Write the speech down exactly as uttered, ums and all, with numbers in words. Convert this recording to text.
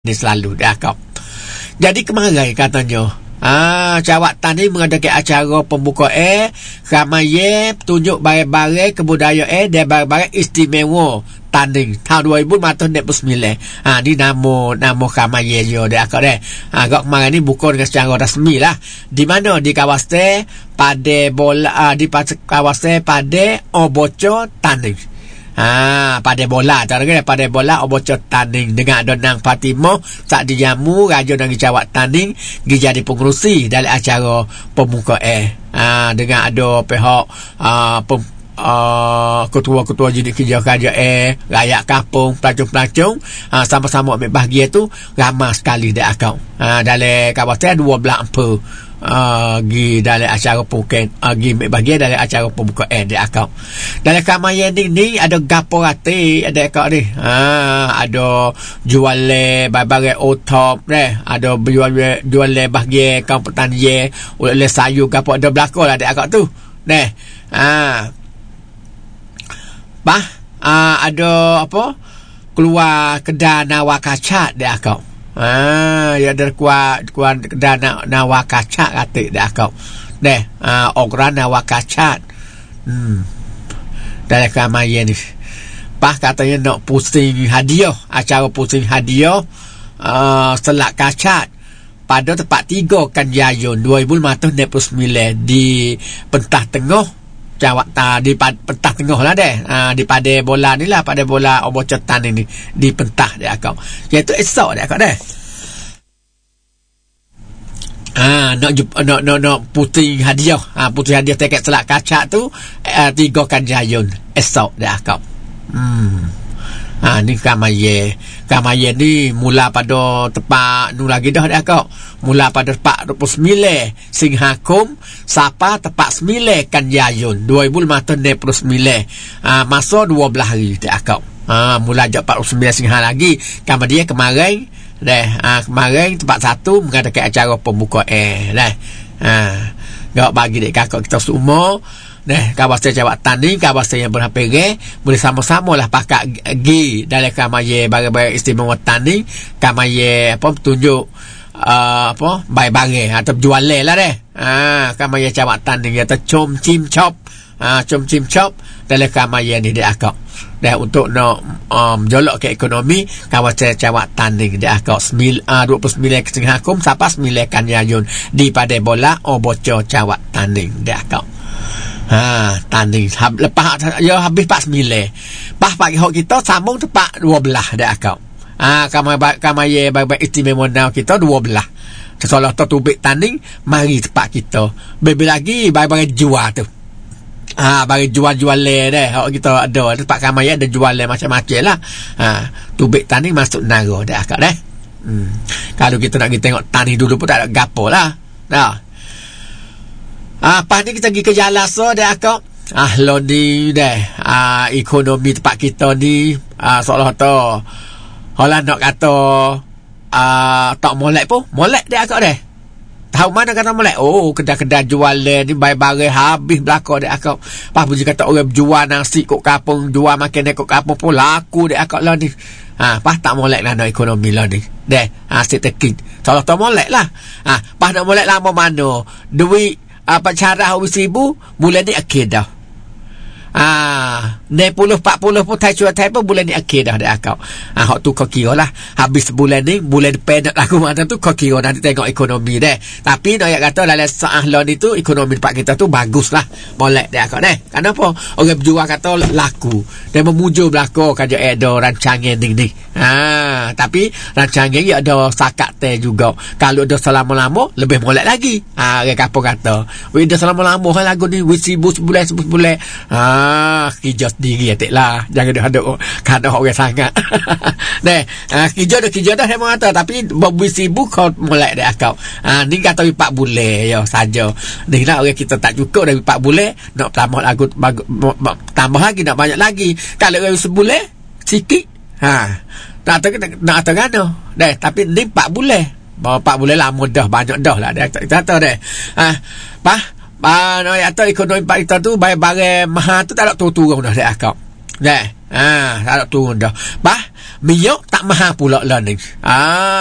ni selalu dah kau. Jadi kemarin katanya ah jawatan ni mengadakan acara pembuka eh ramai tunjuk barang-barang kebudayaan eh dan barang-barang istimewa tanding tahun dua ribu enam puluh sembilan. Ha ni nama nama ramai je dah kau dah. Ha gak kemarin ni buka dengan secara rasmi lah. Di mana di kawasan pada bola uh, di kawasan pada Oboco tanding. Ha, pada bola cara ke pada bola Oboco tanding dengan Donang Fatimah tak dijamu raja dan jawab tanding gi jadi pengerusi dalam acara pembuka eh ha, dengan ada pihak uh, pem, uh, ketua-ketua jenis kerja kerja eh rakyat kampung pelacung-pelacung ha, sama-sama ambil bahagia tu ramai sekali dah akau ha, dalam kawasan dua belas ampere Uh, gi dalam acara pembukaan uh, gi bahagian dalam acara pembukaan dia akau dalam kamar yang ni, ni ada gapo rati ada akau ni ha, ada jual le barang otop deh ada jual jual le bahagian kaum petani oleh sayur gapo ada belakang lah ada akau tu deh ha bah uh, ada apa keluar kedai nawakacat dia akau. Ah, ya ada kuat kuat dana nawakacat kata dah kau. Deh, ah ogran nawakacat. Hmm. Dalam kamar ni. Pak katanya nak pusing hadiah, acara pusing hadiah uh, selak kacat pada tempat tiga kan Jayun dua ribu lima belas enam puluh sembilan di Pentah Tengah Jawab ta di Pentah Tengah lah deh. Ha, di pada bola ni lah pada bola Obocotan ini di Pentah dia kau. Iaitu esok dia kau deh. Ah, nak nak nak nak putih hadiah. Ah, putih hadiah tiket selak kaca tu uh, tiga kan Jayun esok dia kau. Hmm. Ha ni kamaye. Kamaye ni mula pada tepat nu lagi dah dah kau. Mula pada tepat dua puluh sembilan Singhakum sampai tepat sembilan kan Jayun dua ribu lima belas enam puluh sembilan. Ha masa dua belas hari dah kau. Ha mula jam empat puluh sembilan Singha lagi. Kamar dia kemarin dah ha, kemarin tempat satu mengadakan acara pembuka eh dah. Ha gak bagi dek kakak kita semua. Nah, kawasan jawatan ni kawasan yang berhampir boleh sama-sama lah pakai gi dalam kamaya barang-barang istimewa tanding kamaya apa tunjuk uh, apa barang-barang atau jualan lah deh. Ah, kamaya jawatan ni atau com cim chop. Ah, com cim chop dalam kamaya ni dia akak. Dah untuk nak um, jolok ke ekonomi kawasan jawatan ni dia akak dua puluh sembilan Singhakum sampai sembilan kan Jayun di pada bola Oboco jawatan ni dia akak. Ha, tanding hab, lepas ya habis empat puluh sembilan. Pas pagi hok kita sambung tepat dua belas dah kau. Ha, kamai kamai bab istimewa now kita dua belas. Sesolah tu tubik tanding mari tepat kita. Bebe lagi barang jual tu. Ha, barang jual-jual le dah. Hok kita ada tempat kamai ada jual le macam-macam lah. Ha, tubik tanding masuk naro dah kau dah. Hmm. Kalau kita nak pergi tengok tanding dulu pun tak ada gapo lah. Dah. Ah, pas ni kita pergi ke jalan so dah kau. Ah, lo ni dah. Ah, ekonomi tempat kita ni ah seolah tu. Hola nak kata ah tak molek pun, molek dah kau dah. Tahu mana kata molek? Oh, kedai-kedai jual ni barang-barang habis belakang dah kau. Pas puji kata orang jual nasi kok kampung, jual makan kok kampung pun laku dah kau lah ni. Ha, pas tak molek lah nak ekonomi lah ni. Dah, ah setekin. Seolah tu molek lah. Ah, pas nak molek lama mana? Duit apa cara seribu bulan ni akhir dah. Ah, enam puluh empat puluh pun tai cuai tai pun bulan ni akhir dah dah kau. Ah, hak tu kau kira lah. Habis bulan ni, bulan depan nak lagu macam tu kau kira nanti tengok ekonomi deh. Tapi nak kata dalam saah lon itu ekonomi tempat kita tu bagus lah. Molek dah kau deh. Kenapa? Orang berjual kata laku. Dia memuju belakang kerja ada rancangan ni ni. Ah, tapi rancangan dia ada sakat teh juga. Kalau ada selama-lama lebih molek lagi. Ah, orang kampung kata, "Weh dah selama-lama kan lagu ni weh seribu sebulan sebulan." Ah, Ah, kerja sendiri atik lah. Jangan ada ada orang sangat. Deh, ah, kerja dah kerja dah saya mengata tapi berbuih sibuk kau mulai dah kau. Ah, ni kata empat bulan ya saja. Ni lah orang kita tak cukup dari empat bulan nak tambah lagu bagus, tambah lagi nak banyak lagi. Kalau orang sebulan sikit. Ha. Tak tahu nak tahu kan. Deh, tapi ni empat bulan. Bawa empat bulan lama dah banyak dah lah dah. Tak tahu deh. Ah, bah Ah, no, atau ekonomi kita tu barang-barang mahal tu tak ada turun dah dah kau. Dah. Ah, tak turun dah. Bah, minyak tak mahal pula lah ni. Ah